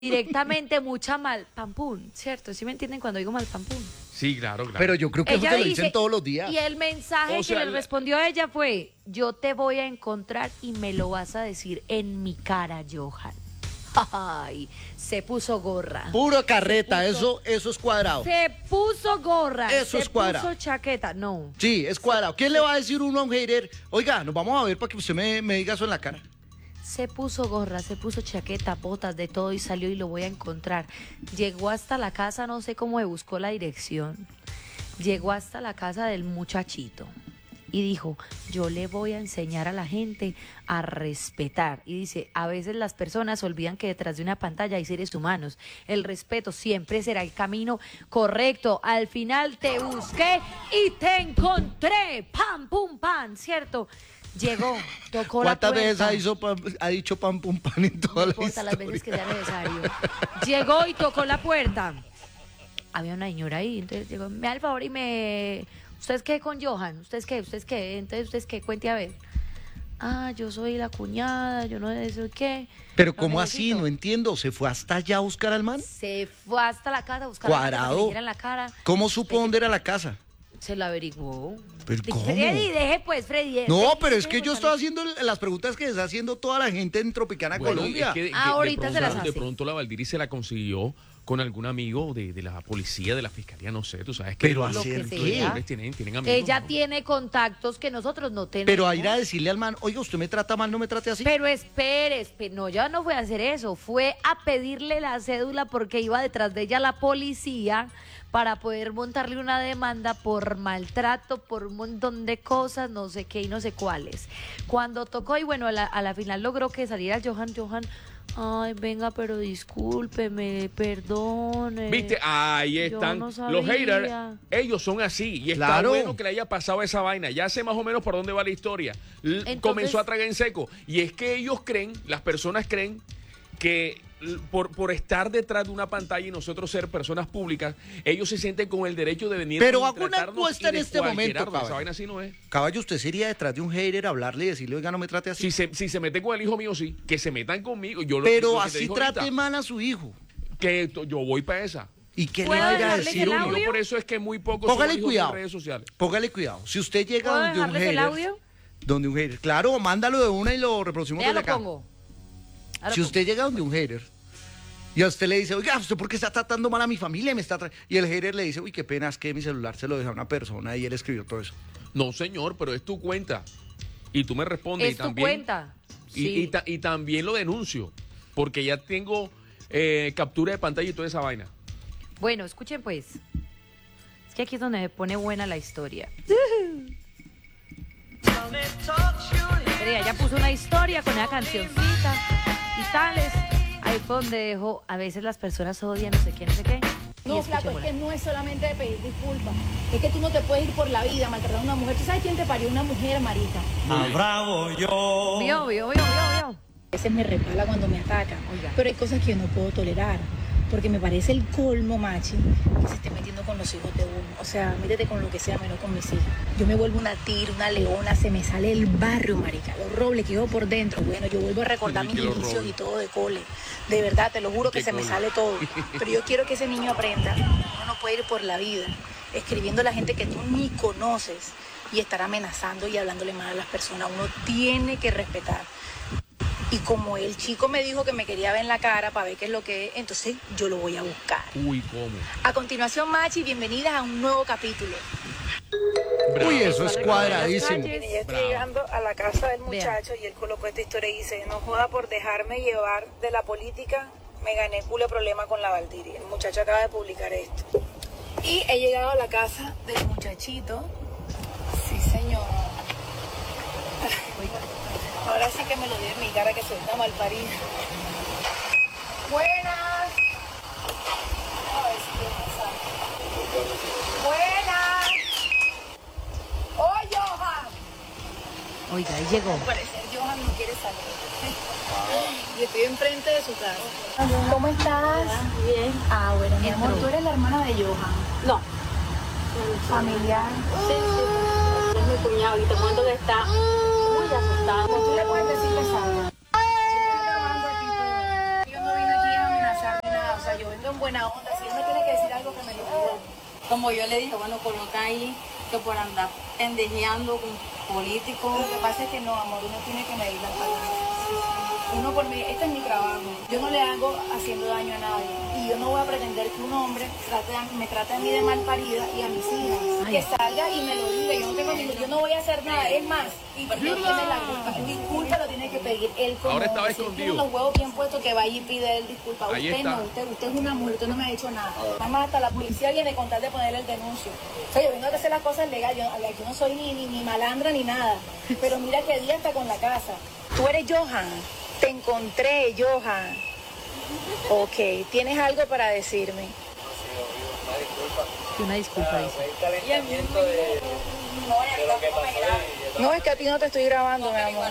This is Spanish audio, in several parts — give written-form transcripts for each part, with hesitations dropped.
directamente mucha mal pampún, ¿cierto? ¿Sí me entienden cuando digo mal pampún? Sí, claro. Pero yo creo que eso Ella te lo dice, dicen todos los días. y el mensaje O sea, que le respondió a ella fue, yo te voy a encontrar y me lo vas a decir en mi cara, Johan. Ay, se puso gorra. Puro carreta, Se puso- eso es cuadrado. Se puso gorra. Eso es cuadrado. Se puso chaqueta, no. Sí, es cuadrado. ¿Quién le va a decir uno a un hater? Oiga, nos vamos a ver para que usted me diga eso en la cara. Se puso gorra, se puso chaqueta, botas, de todo y salió y lo voy a encontrar. Llegó hasta la casa, no sé cómo me buscó la dirección. Llegó hasta la casa del muchachito y dijo, yo le voy a enseñar a la gente a respetar. Y dice, a veces las personas olvidan que detrás de una pantalla hay seres humanos. El respeto siempre será el camino correcto. Al final te busqué y te encontré. Pam, pum, pam, ¿cierto? Llegó, tocó la puerta. ¿Cuántas veces ha dicho pam pum pan en toda No la importa las historia? veces que sea necesario. Llegó y tocó la puerta. Había una señora ahí, entonces llegó, me da el favor y me... ¿Ustedes qué con Johan? ¿Ustedes qué? ¿Ustedes qué? Entonces, ¿ustedes qué? Cuente a ver. Ah, yo soy la cuñada, yo no sé qué. Pero No ¿cómo así? necesito. No entiendo. ¿Se fue hasta allá a buscar al man? Se fue hasta la casa a buscar a la gente para que le Cuadrado. dieran la cara. ¿Cómo supo dónde era la casa? Se la averiguó. ¿Pero cómo? Freddy, deje pues, Freddy. No, deje, pero es deje que yo contarle. estoy haciendo las preguntas que está haciendo toda la gente en Tropicana Colombia. Es que Ahorita de se las pronto, de hace. pronto la Valdiri se la consiguió con algún amigo de la policía, de la fiscalía, no sé, tú sabes que Pero los Lo que hacer sea. qué? señores tienen amigos. Ella ¿no? tiene contactos que nosotros no tenemos. Pero a ir a decirle al man, oiga, usted me trata mal, no me trate así. Pero espere, no, ya no fue a hacer eso, fue a pedirle la cédula porque iba detrás de ella la policía para poder montarle una demanda por maltrato, por un montón de cosas, no sé qué y no sé cuáles. Cuando tocó y bueno, a la final logró que saliera Johan, ay, venga, pero discúlpeme, perdone. ¿Viste? Ahí Yo están no los sabía. haters. Ellos son así. Y está Claro. bueno que le haya pasado esa vaina. Ya sé más o menos por dónde va la historia. Comenzó a tragar en seco. Y es que ellos creen, las personas creen que por estar detrás de una pantalla y nosotros ser personas públicas, ellos se sienten con el derecho de venir Pero a hago una tratarnos encuesta y en de este cualquier momento, arma. Esa caballo. vaina así no es. Caballo, ¿usted sería detrás de un hater hablarle y decirle, oiga, no me trate así? Si se meten con el hijo mío, sí. Que se metan conmigo. Yo lo Pero que te así digo trate ahorita, mal a su hijo. que yo voy para esa. ¿Y qué le ¿Puedo vaya a dejarles decir el uno? audio? Yo por eso es que muy pocos Póngale son hijos cuidado. de redes sociales. Póngale cuidado. Si usted llega ¿Puedo donde un dejarles el hater... audio? Donde un hater. Claro, mándalo de una y lo reproducimos Ya desde lo acá. pongo. Ahora Si usted llega donde un hater y a usted le dice, oiga, ¿usted por qué está tratando mal a mi familia? Y el hater le dice, uy, qué pena, es que mi celular se lo dejó a una persona y él escribió todo eso. No, señor, pero es tu cuenta. Y tú me respondes. Es y tu también, cuenta. Y, Sí. y también lo denuncio. Porque ya tengo captura de pantalla y toda esa vaina. Bueno, escuchen pues. Es que aquí es donde me pone buena la historia. Pero ella puso una historia con una cancioncita y tales. Ahí fue donde dejó, a veces las personas odian, no sé qué, no sé qué. Y No, flaco, es escuchémosla. que no es solamente de pedir disculpas. Es que tú no te puedes ir por la vida maltratando a una mujer. ¿Tú sabes quién te parió una mujer, marica? Bravo yo. Vio. A veces me repala cuando me atacan. Oiga. Pero hay cosas que yo no puedo tolerar. Porque me parece el colmo, machi, que se esté metiendo con los hijos de uno. O sea, métete con lo que sea, menos con mis hijas. Yo me vuelvo una tigre, una leona, se me sale el barrio, marica. Los robles que yo por dentro. Bueno, yo vuelvo a recordar mis Que los inicios robles. y todo de cole. De verdad, te lo juro que ¿Qué se me cole? sale todo. Pero yo quiero que ese niño aprenda. Uno no puede ir por la vida escribiendo a la gente que tú ni conoces y estar amenazando y hablándole mal a las personas. Uno tiene que respetar. Y como el chico me dijo que me quería ver en la cara para ver qué es lo que es, entonces yo lo voy a buscar. Uy, ¿cómo? A continuación, Machi, bienvenidas a un nuevo capítulo. Uy, eso es cuadradísimo. Calles. Ya estoy Bravo. llegando a la casa del Vea. muchacho y él colocó esta historia y dice, no joda por dejarme llevar de la política, me gané culo de problema con la Valdiri. El muchacho acaba de publicar esto. Y he llegado a la casa del muchachito. Sí, señor. Ahora sí que me lo dio en mi cara que soy una malparida. Buenas. A ver si quiere pasar. Buenas. ¡Oh, Johan! Oiga, ahí llegó. Al parecer Johan no quiere salir. Y estoy enfrente de su casa. ¿Cómo estás? Bien. Ah, bueno, mi amor, Entró. tú eres la hermana de Johan. No, Familiar. sí, es mi cuñado y te cuento que está muy asustado. Tú le puedes decir que salga. en buena onda. Si él me tiene que decir algo, que me lo diga. Como yo le dije, bueno, coloca ahí que por andar pendejeando con políticos. Lo que pasa es que no, amor, uno tiene que medir las palabras. Uno por mí, este es mi trabajo. Yo no le hago haciendo daño a nadie. Y yo no voy a pretender que un hombre me trate a mí de mal parida y a mis hijas. Ay. Que salga y me lo diga. Yo no voy a hacer nada. Es más, y porque él tiene la disculpa lo tiene que pedir él como Ahora estaba hombre. Si él escondido. tiene los huevos bien puestos, que vaya y pide él disculpa. Ahí Usted está. no, usted es una mujer, usted no me ha hecho nada. Además, hasta la policía viene con tal de ponerle el denuncio. O sea, yo vengo a hacer las cosas legales. Yo no soy ni malandra ni nada. Pero mira qué día está con la casa. Tú eres Johan. Te encontré, Johan. Ok, ¿tienes algo para decirme? Una disculpa, dice. No, es que a ti no te estoy grabando, mi amor.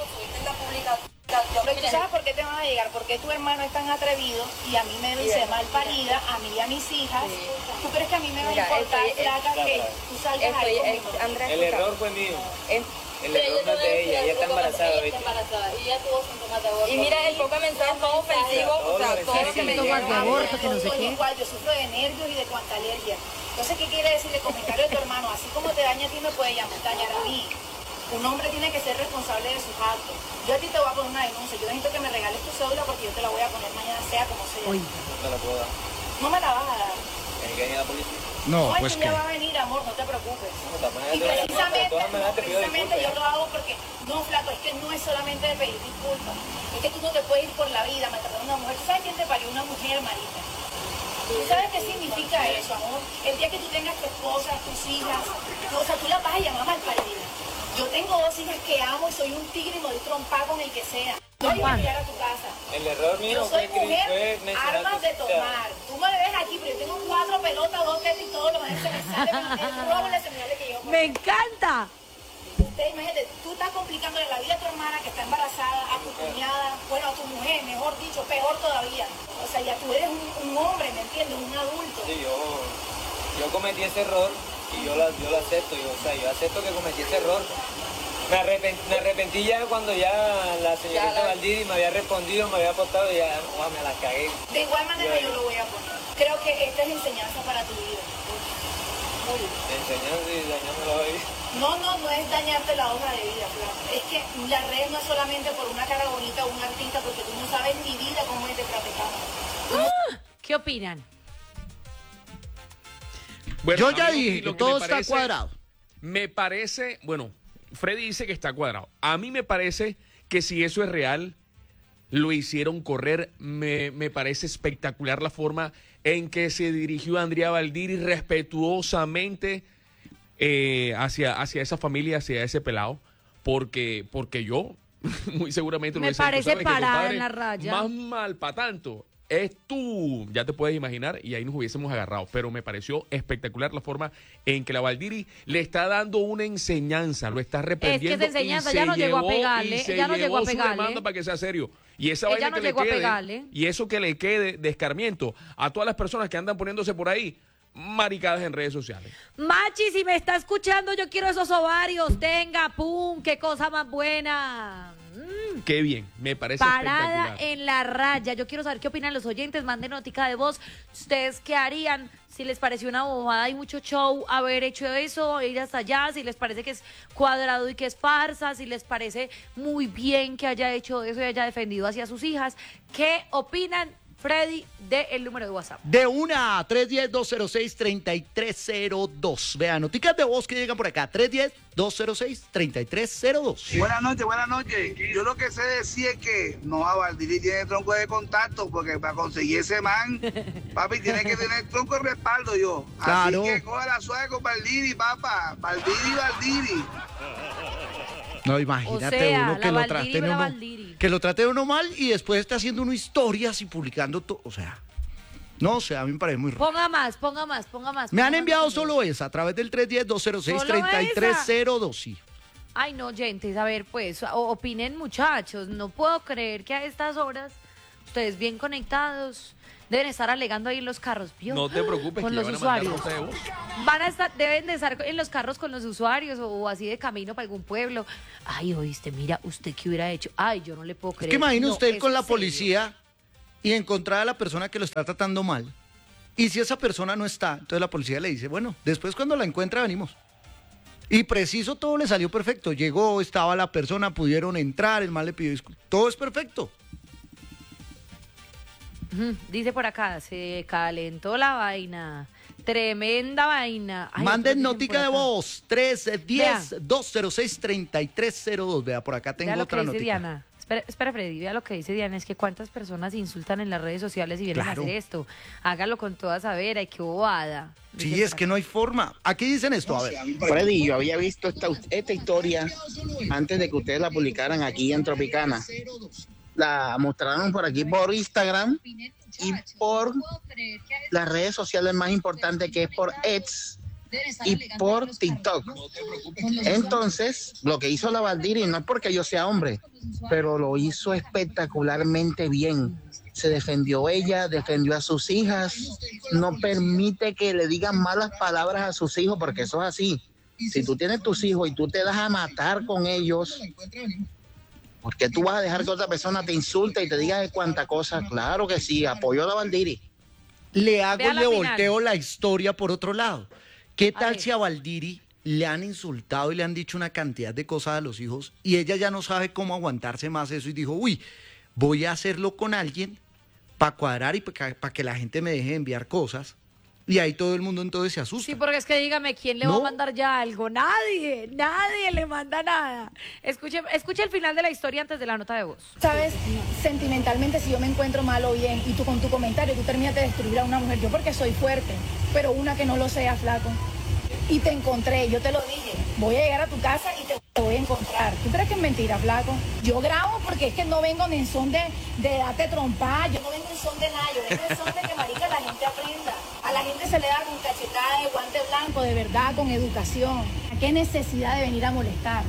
Pero tú sabes por qué te van a llegar, porque tu hermano es tan atrevido y a mí me dice mal parida, a mí y a mis hijas. ¿Tú crees que a mí me va a importar, flaca, que tú salgas ahí conmigo? El error fue mío. El error no es de ella está embarazada. Ella está embarazada y ella tuvo síntomas de aborto. Y mira el poco mensaje todo ofensivo, o sea, todo lo que me síntomas de llega. aborto, que no sé qué. Igual, yo sufro de nervios y de cuanta alergia. Entonces, ¿qué quiere decir el comentario de tu hermano? Así como te daña a ti, me puede dañar a mí. Un hombre tiene que ser responsable de sus actos. Yo a ti te voy a poner una denuncia. Yo necesito que me regales tu cédula porque yo te la voy a poner mañana, sea como sea. Uy. No te la puedo dar. No me la vas a dar. Tiene que venir la policía. No, es pues que que... ya va a venir, amor, no te preocupes. No, de todas maneras Y te voy a llamar, precisamente, de todas maneras te pido precisamente yo disculpas. lo hago porque, no, flaco, es que no es solamente de pedir disculpas. Es que tú no te puedes ir por la vida maltratando a una mujer. ¿Tú sabes quién te parió? Una mujer, marica. ¿Tú sabes qué significa eso, amor? El día que tú tengas tu esposa, tus hijas, o sea, tú las vas a llamar malparida. Yo tengo 2 hijas que amo y soy un tigre y me doy trompa con el que sea. No voy a llegar a tu casa. El error mío Yo soy fue mujer, mencionar armas de tu- o sea, tomar. Tú me ves aquí, pero yo tengo 4 pelotas, 2 tetas y todo lo demás se me sale, pero el roble se me sale que yo. ¡Me encanta! Usted, imagínate, tú estás complicándole la vida a tu hermana que está embarazada, a tu cuñada, bueno, a tu mujer, mejor dicho, peor todavía. O sea, ya tú eres un hombre, ¿me entiendes? Un adulto. Sí, yo cometí ese error y yo lo acepto. Yo acepto que cometí ese error. Me arrepentí ya cuando ya la señorita Valdiri me había respondido, me había apostado y ya me la cagué. De igual manera yo lo voy a poner. Creo que esta es enseñanza para tu vida. Enseñando y dañándolo hoy. No es dañarte la hoja de vida, claro. Es que la red no es solamente por una cara bonita o un artista, porque tú no sabes mi vida cómo es de traficada. ¿Qué opinan? Bueno, Yo a ya mí dije lo que que me todo está parece- cuadrado. Me parece, bueno, Freddy dice que está cuadrado. A mí me parece que si eso es real, lo hicieron correr. Me parece espectacular la forma en que se dirigió Andrea Valdiri respetuosamente hacia esa familia, hacia ese pelado, porque yo muy seguramente lo Me hubiese hecho. parece ¿Sabes qué, parada compadre? en la raya. Más mal para tanto. Es tú, ya te puedes imaginar, y ahí nos hubiésemos agarrado. Pero me pareció espectacular la forma en que la Valdiri le está dando una enseñanza, lo está reprendiendo. Es enseñanza, y ya se no llegó a llevó- pegarle, y se ya no llevó llegó a su pegarle. demanda para que sea serio. Y esa Ella vaina no que le llegó a quede, pegarle. y eso que le quede de escarmiento a todas las personas que andan poniéndose por ahí maricadas en redes sociales. Machi, si me está escuchando, yo quiero esos ovarios. Tenga, pum, qué cosa más buena. Qué bien, me parece Parada espectacular. en la raya. Yo quiero saber qué opinan los oyentes. Manden notica de voz. ¿Ustedes qué harían? Si les pareció una bobada y mucho show haber hecho eso, ir hasta allá. Si les parece que es cuadrado y que es farsa. Si les parece muy bien que haya hecho eso y haya defendido hacia sus hijas. ¿Qué opinan, Freddy, del número de WhatsApp? De 310-206-3302. Vean, noticas de voz que llegan por acá. 310-206-3302. Buenas noches. Yo lo que sé decir es que no, a Valdiri tiene tronco de contacto, porque para conseguir ese man, papi, tiene que tener tronco de respaldo yo. Claro. Así que coja la suave con Valdiri, papá. Valdiri. No, imagínate O sea, uno que la lo Valdiri, trate la uno, Valdiri. que lo trate uno mal y después está haciendo uno historias y publicando todo. O sea, no, o sea, a mí me parece muy raro. Ponga más. Me han ponga enviado más. solo esa a través del 310-206-3302. Sí. Ay, no, oyentes, a ver, pues, opinen, muchachos. No puedo creer que a estas horas, ustedes bien conectados, deben estar alegando ahí en los carros, ¿vio? No te preocupes, con que los ya van a mandar usuarios. nota de voz. Deben de estar en los carros con los usuarios o así de camino para algún pueblo. Ay, oíste, mira, ¿usted qué hubiera hecho? Ay, yo no le puedo creer. Es que imagine No, usted es con la serio. policía y encontrar a la persona que lo está tratando mal. Y si esa persona no está, entonces la policía le dice, bueno, después cuando la encuentra venimos. Y preciso, todo le salió perfecto. Llegó, estaba la persona, pudieron entrar, el man le pidió disculpas. Todo es perfecto. Dice por acá, se calentó la vaina. Tremenda vaina. Ay, manden notica de voz, 310-206-3302. Vea, por acá tengo vea lo otra que dice notica. Diana. Espera, Freddy, vea lo que dice Diana, es que cuántas personas insultan en las redes sociales y vienen Claro. a hacer esto. Hágalo con toda saber, qué bobada. Sí, es que no hay forma. Aquí dicen esto, a ver. Freddy, yo había visto esta historia antes de que ustedes la publicaran aquí en Tropicana. La mostraron por aquí por Instagram y por las redes sociales más importantes, que es por X y por TikTok. Entonces, lo que hizo la Valdiri, no es porque yo sea hombre, pero lo hizo espectacularmente bien. Se defendió ella, defendió a sus hijas, no permite que le digan malas palabras a sus hijos, porque eso es así. Si tú tienes tus hijos y tú te das a matar con ellos, ¿por qué tú vas a dejar que otra persona te insulte y te diga de cuánta cosa? Claro que sí, apoyo a la Valdiri. Le hago Vea y la le final. volteo la historia por otro lado. ¿Qué tal ver. si a Valdiri le han insultado y le han dicho una cantidad de cosas a los hijos y ella ya no sabe cómo aguantarse más eso y dijo, uy, voy a hacerlo con alguien para cuadrar y para que la gente me deje de enviar cosas? Y ahí todo el mundo entonces se asusta. Sí, porque es que dígame, ¿quién le va No. a mandar ya algo? Nadie le manda nada. Escuche el final de la historia antes de la nota de voz. Sabes, sentimentalmente, si yo me encuentro mal o bien y tú con tu comentario, tú terminas de destruir a una mujer, yo porque soy fuerte, pero una que no lo sea, flaco. Y te encontré, yo te lo dije, voy a llegar a tu casa y te voy a encontrar. ¿Tú crees que es mentira, flaco? Yo grabo porque es que no vengo ni en son de darte trompada, yo no vengo en son de nada, yo vengo en son de que, marica, la gente aprenda. A la gente se le da con cachetada de guante blanco, de verdad, con educación. ¿A qué necesidad de venir a molestar?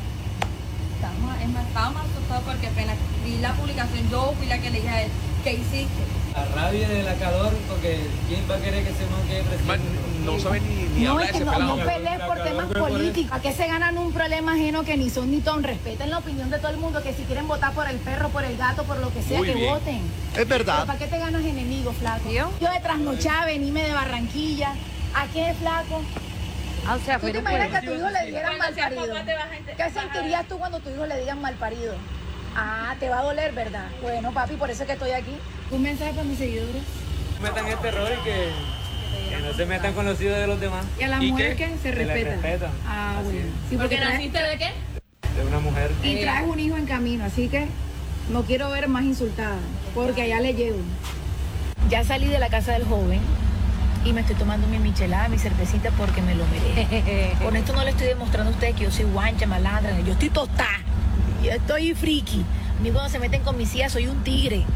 Estábamos asustados porque apenas vi la publicación, yo fui la que le dije a él, ¿qué hiciste? La rabia de la calor, porque ¿quién va a querer que se manque Man, presidente? no saben ni No, hablar es de que ese no pelado. pelees por temas políticos. ¿A qué se ganan un problema ajeno que ni son ni ton? Respeten la opinión de todo el mundo, que si quieren votar por el perro, por el gato, por lo que sea, Muy que bien. voten. Es Pero verdad. ¿para qué te ganas enemigos, flaco? ¿Vio? Yo de trasnochada, venime de Barranquilla. ¿A qué, flaco? Ah, o sea, ¿Tú te pero imaginas que a tu hijo le dieran mal seas parido? papá, te vas a enterar. ¿Qué sentirías tú cuando tu hijo le digan mal parido? Ah, te va a doler, ¿verdad? Bueno, papi, por eso es que estoy aquí. ¿Un mensaje para mis seguidores? Metan el terror y que no se metan con los hijos de los demás. ¿Y a las ¿Y mujeres qué? que se Que la respetan? respetan. Ah, Así bueno. es. Sí, ¿Porque traes- naciste de qué? De una mujer. y traes un hijo en camino, así que no quiero ver más insultada, porque allá le llevo. Ya salí de la casa del joven y me estoy tomando mi michelada, mi cervecita, porque me lo merezco. Con esto no le estoy demostrando a ustedes que yo soy guancha, malandra, yo estoy tostada, yo estoy friki. A mí cuando se meten con mis hijas soy un tigre.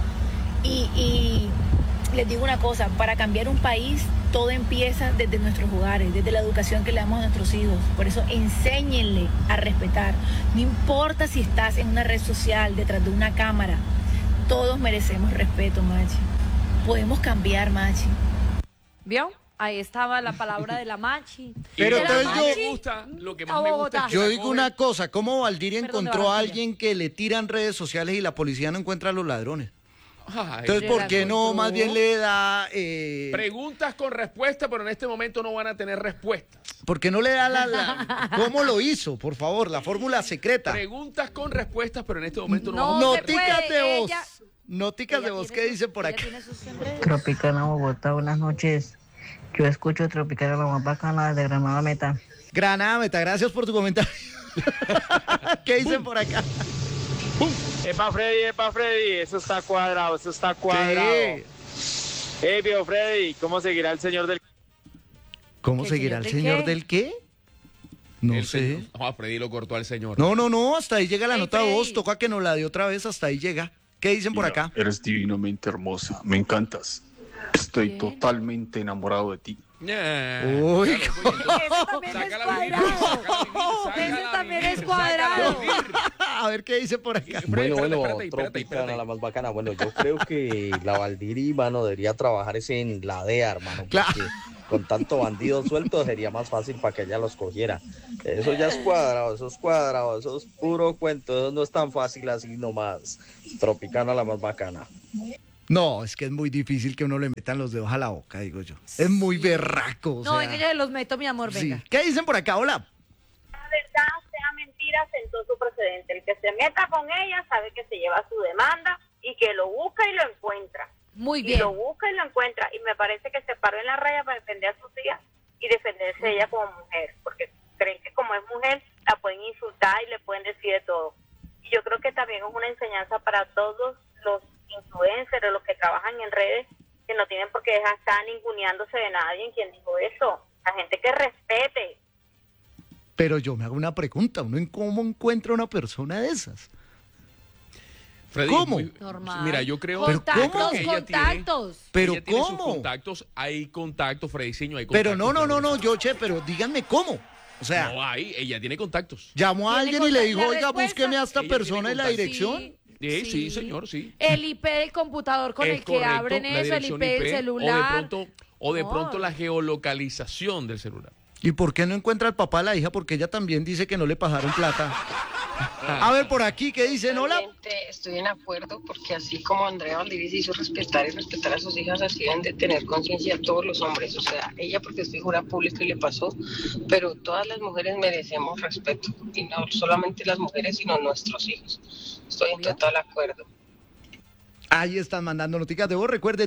Y les digo una cosa, para cambiar un país todo empieza desde nuestros hogares, desde la educación que le damos a nuestros hijos. Por eso enséñenle a respetar. No importa si estás en una red social, detrás de una cámara, todos merecemos respeto, Machi. Podemos cambiar, Machi. ¿vio? Ahí estaba la palabra de la machi. Pero Y lo que entonces más yo- me gusta, lo que A más me gusta Bogotá. es que Yo la digo cogen- una cosa, ¿cómo Valdiri Perdón, de encontró a Barranquilla. alguien que le tiran redes sociales y la policía no encuentra a los ladrones? Ay, Entonces, ¿por qué no encontró. más bien le da... preguntas con respuesta, pero en este momento no van a tener respuestas. ¿Por qué no le da ¿Cómo lo hizo? Por favor, la fórmula secreta. Preguntas con respuestas, pero en este momento no, No vamos a se tener Noticas puede, de voz. ella- Noticas de Ella voz. tiene ¿Qué sus- dice por ella acá? tiene sus enredos. Tropicana Bogotá, buenas noches. Yo escucho Tropicana la más bacana de Granada Meta. Granada Meta, gracias por tu comentario. ¿Qué dicen por acá? Epa Freddy, eso está cuadrado, eso está cuadrado. ¿Qué? Hey, viejo Freddy, ¿cómo seguirá el señor del... ¿Cómo ¿Qué seguirá el señor señor del qué? del qué? No El sé. señor- Ah, Freddy lo cortó al señor. No, hasta ahí llega la Hey, nota de voz. Freddy. Toca que nos la dé otra vez, hasta ahí llega. ¿Qué dicen por acá? Eres divinamente hermosa, me encantas. Estoy Bien. totalmente enamorado de ti. Uy, Eso también es cuadrado. Ese también es cuadrado. A ver qué dice por acá. Bueno, Tropicana, la más bacana. Bueno, yo creo que la Valdiri, mano, debería trabajar ese en la DEA, hermano. Porque con tanto bandido suelto sería más fácil para que ella los cogiera. Eso ya es cuadrado, eso es puro cuento. Eso no es tan fácil así nomás. Tropicana, la más bacana. No, es que es muy difícil que uno le metan los dedos a la boca, digo yo. Es muy berraco. No, venga, yo los meto, mi amor, venga. Sí. ¿Qué dicen por acá? Hola. La verdad, sea mentira, sentó su precedente. El que se meta con ella sabe que se lleva su demanda y que lo busca y lo encuentra. Muy bien. Y lo busca y lo encuentra. Y me parece que se paró en la raya para defender a sus hijas y defenderse ella como mujer. Porque creen que como es mujer, la pueden insultar y le pueden decir de todo. Y yo creo que también es una enseñanza para todos los influencers, los que trabajan en redes, que no tienen por qué estar ninguneándose de nadie. ¿Quién dijo eso? La gente que respete. Pero yo me hago una pregunta, ¿uno en cómo encuentra una persona de esas? Freddy, ¿Cómo? Normal. Mira, yo creo contactos, que ella contactos. ¿Pero ella tiene sus cómo? contactos, hay contactos, Freddyciño, hay Pero contactos. no, yo, pero díganme cómo. O sea, No hay, ella tiene contactos. llamó a ¿Tiene alguien y le contacto? dijo, La oiga, respuesta- búsqueme a esta Ella tiene persona y la contacto. dirección. Sí, señor, sí. El IP del computador con Es el que correcto, abren la eso, el dirección IP del IP, celular. O de No. pronto la geolocalización del celular. ¿Y por qué no encuentra al papá de la hija? Porque ella también dice que no le pasaron plata. A ver, por aquí, ¿qué dicen? Hola. Realmente estoy en acuerdo porque así como Andrea Valdivia se hizo respetar y respetar a sus hijas, así deben de tener conciencia todos los hombres. O sea, ella porque es figura pública y le pasó, pero todas las mujeres merecemos respeto. Y no solamente las mujeres, sino nuestros hijos. Estoy en total acuerdo. Ahí están mandando noticias de voz. Recuerde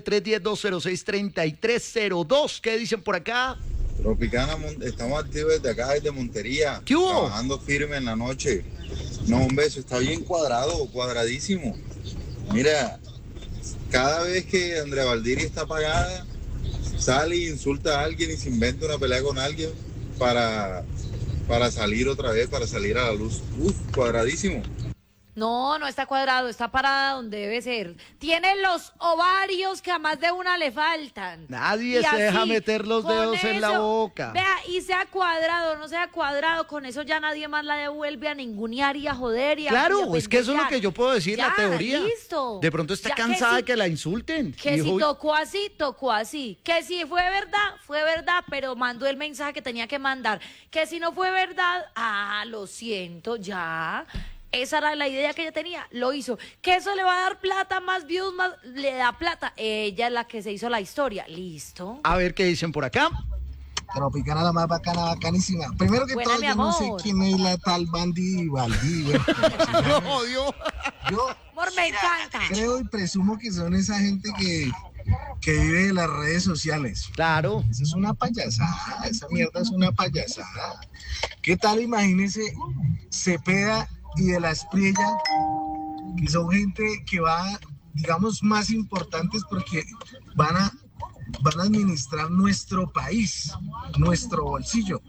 310-206-3302. ¿Qué dicen por acá? Tropicana, estamos activos desde acá, desde Montería. ¿Qué hubo? Trabajando firme en la noche. No, un beso, está bien cuadrado, cuadradísimo. Mira, cada vez que Andrea Valdiri está apagada, sale e insulta a alguien y se inventa una pelea con alguien para salir otra vez, para salir a la luz. Cuadradísimo. No, no está cuadrado, está parada donde debe ser. Tiene los ovarios que a más de una le faltan. Nadie Y se deja así, meter los con dedos en la eso, boca. Vea, y sea cuadrado, no sea cuadrado, con eso ya nadie más la devuelve a ningunear y a joder y a Claro, es que eso es lo que yo puedo decir, la Ya, teoría. listo. De pronto está Ya, que cansada sí, de que la insulten. Que Dijo, si "Uy, tocó así, tocó así. Que si fue verdad, pero mandó el mensaje que tenía que mandar. Que si no fue verdad, lo siento, ya. Esa era la idea que ella tenía, lo hizo. Que eso le va a dar plata, más views, más le da plata. Ella es la que se hizo la historia, listo. A ver qué dicen por acá. Tropicana, la más bacana, bacanísima. Primero que Buena, todo, mi yo no sé amor. quién es la tal Valdivia. No, Dios. Yo Amor, me encanta. creo y presumo que son esa gente que vive de las redes sociales. Claro. Eso es una payasada, esa mierda es una payasada. ¿Qué tal? Imagínese Cepeda y de la Espriella, que son gente que va, digamos, más importantes porque van a administrar nuestro país, nuestro bolsillo.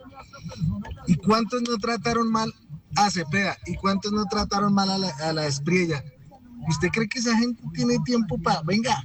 ¿Y cuántos no trataron mal a Cepeda? ¿Y cuántos no trataron mal a la Espriella? ¿Usted cree que esa gente tiene tiempo para, venga,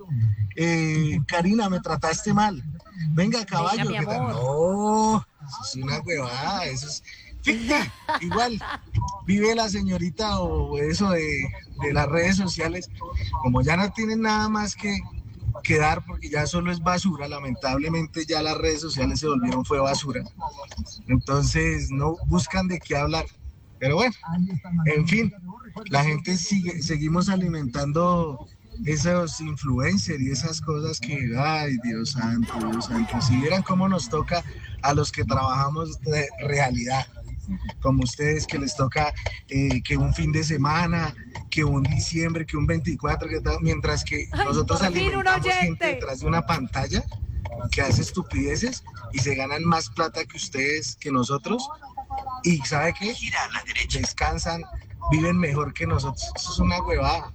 Karina, me trataste mal, venga, caballo, Venga, mi ¿qué tal? amor. No, eso es una huevada, eso es ficta. Igual vive la señorita o eso de las redes sociales, como ya no tienen nada más que dar porque ya solo es basura, lamentablemente ya las redes sociales se volvieron fue basura, entonces no buscan de qué hablar, pero bueno, en fin, la gente seguimos alimentando esos influencers y esas cosas que, ay, Dios santo, si vieran cómo nos toca a los que trabajamos de realidad, como ustedes que les toca que un fin de semana, que un diciembre, que un 24, que tal, mientras que nosotros por fin un alimentamos gente oyente. detrás de una pantalla que hace estupideces y se ganan más plata que ustedes, que nosotros, y ¿sabe qué? Descansan, viven mejor que nosotros. Eso es una huevada.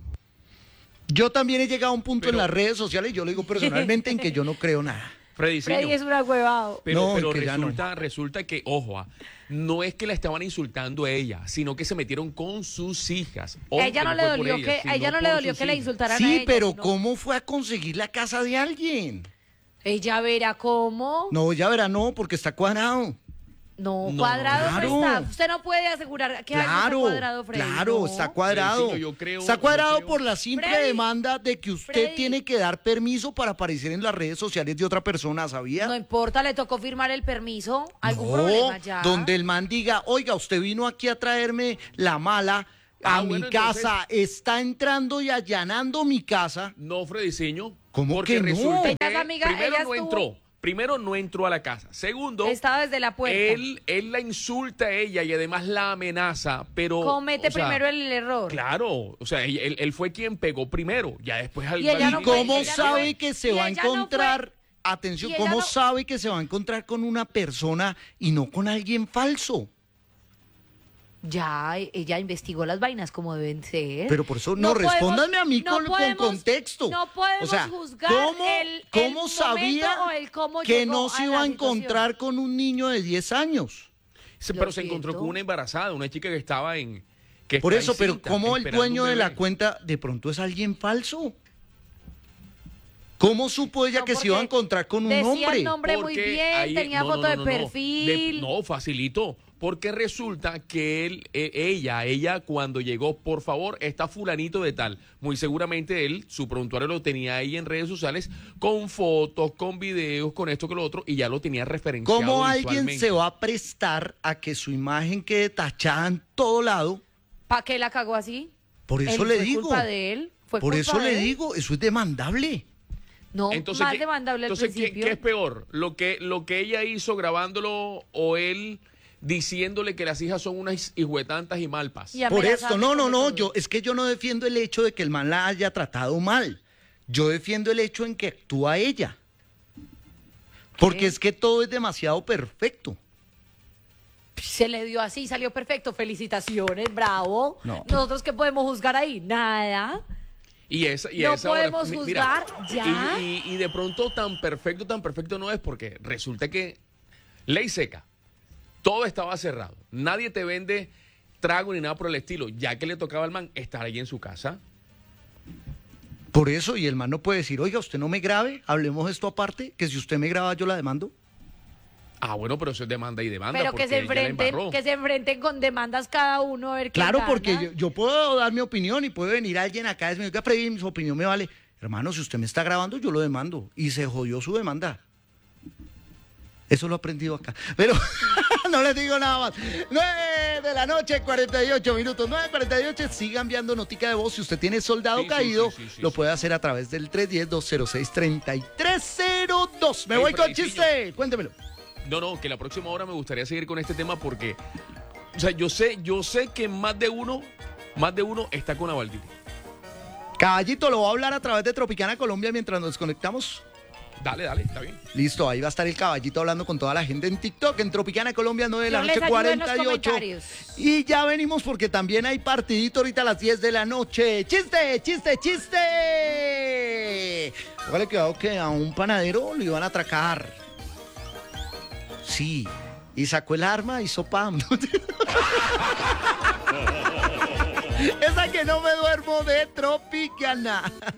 Yo también he llegado a un punto en las redes sociales, y yo lo digo personalmente, en que yo no creo nada. Freddy es una huevado. Pero que ya resulta que, ojo, no es que la estaban insultando a ella, sino que se metieron con sus hijas. A ella no le dolió que la insultaran a ella. Sí, pero ¿cómo fue a conseguir la casa de alguien? Ella verá cómo. No, ya verá, no, porque está cuadrado. No, No, cuadrado claro. no está. Usted no puede asegurar que algo está cuadrado, Freddy. Claro, no. está cuadrado. Está cuadrado por la simple Freddy, demanda de que usted Freddy. tiene que dar permiso para aparecer en las redes sociales de otra persona, ¿sabía? No importa, le tocó firmar el permiso. ¿Algún No, problema ya? donde el man diga, oiga, usted vino aquí a traerme la mala, a mi casa, está entrando y allanando mi casa. No, Frediseño. ¿Cómo porque que no? resulta que amiga, primero ella no estuvo- entró. Primero no entró a la casa. Segundo, Estaba desde la puerta. él la insulta a ella y además la amenaza, pero... Comete o sea, primero el error. Claro, o sea, él fue quien pegó primero, ya después al... Y ella ¿Y no fue- cómo ella no sabe fue- que se y va a ella no fue- encontrar, atención, y ella cómo no- sabe que se va a encontrar con una persona y no con alguien falso? Ya, ella investigó las vainas como deben ser. Pero por eso No no, podemos- respóndanme a mí no con podemos- contexto. No podemos o sea, juzgar ¿cómo el sabía momento o el cómo que llegó no se a iba la a situación? encontrar con un niño de 10 años? Pero se encontró con una embarazada, una chica que estaba en... que Por está eso, pero encinta, ¿cómo el esperando dueño un de la bebé? cuenta de pronto es alguien falso? ¿Cómo supo ella No, que se iba a porque encontrar con un decía hombre? el nombre muy Porque bien, ahí- tenía no, foto no, de no, no, no. perfil. No, facilitó. Porque resulta que ella cuando llegó, por favor, está fulanito de tal. Muy seguramente él, su prontuario lo tenía ahí en redes sociales, con fotos, con videos, con esto, con lo otro, y ya lo tenía referenciado. ¿Cómo alguien visualmente. se va a prestar a que su imagen quede tachada en todo lado? ¿Para qué la cagó así? Por eso Él le fue digo. culpa de él. Fue Por culpa eso de le él. digo, eso es demandable. No, Entonces, más ¿qué- demandable al entonces, principio. ¿qué es peor? ¿Lo que ella hizo grabándolo o él diciéndole que las hijas son unas hijuetantas y malpas? Y Por esto, amenazando no, con no, todo. es que yo no defiendo el hecho de que el man la haya tratado mal. Yo defiendo el hecho en que actúa ella. Porque es que todo es demasiado perfecto. Se le dio así, salió perfecto. Felicitaciones, bravo. No. ¿Nosotros qué podemos juzgar ahí? Nada. Y esa No hora, podemos mira, juzgar, ya. Y de pronto tan perfecto no es, porque resulta que ley seca, todo estaba cerrado, nadie te vende trago ni nada por el estilo, ya que le tocaba al man estar ahí en su casa. Por eso, y el man no puede decir, oiga, usted no me grabe, hablemos esto aparte, que si usted me graba yo la demando. Ah, bueno, pero eso es demanda y demanda. Pero que porque se ella la enfrenten, embarró. que se enfrenten con demandas cada uno a ver quién Claro, gana. porque yo puedo dar mi opinión y puede venir alguien acá y decirme, oiga, Freddy, su opinión me vale. Hermano, si usted me está grabando, yo lo demando. Y se jodió su demanda. Eso lo he aprendido acá. Pero no les digo nada más. 9 de la noche, 48 minutos. 9:48. Sigan enviando notica de voz. Si usted tiene soldado caído, lo puede hacer a través del 310-206-3302. Me Ey, voy con Fredicillo. chiste. Cuéntemelo. No, que la próxima hora me gustaría seguir con este tema porque, o sea, yo sé que más de uno está con Avaldiri. Caballito, lo voy a hablar a través de Tropicana Colombia mientras nos desconectamos. Dale, está bien. Listo, ahí va a estar el caballito hablando con toda la gente en TikTok, en Tropicana Colombia, 9 de la Yo les noche, ayudo en los 48. comentarios. Y ya venimos porque también hay partidito ahorita a las 10 de la noche. ¡Chiste, chiste, chiste! Póngale cuidado que a un panadero lo iban a atracar. Sí, y sacó el arma y hizo pam. Esa que no me duermo de Tropicana.